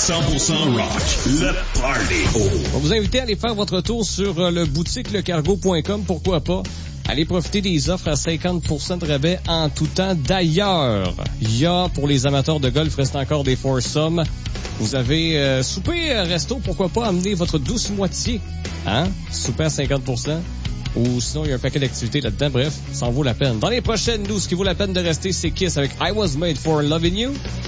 100% rock. Le party. On vous invite à aller faire votre tour sur le boutique lecargo.com. Pourquoi pas? Allez profiter des offres à 50% de rabais en tout temps. D'ailleurs, il y a, pour les amateurs de golf, reste encore des foursomes. Vous avez souper, resto, pourquoi pas amener votre douce moitié. Hein? Souper à 50%. Ou sinon, il y a un paquet d'activités là-dedans. Bref, ça en vaut la peine. Dans les prochaines news, ce qui vaut la peine de rester, c'est Kiss avec I Was Made for Loving You.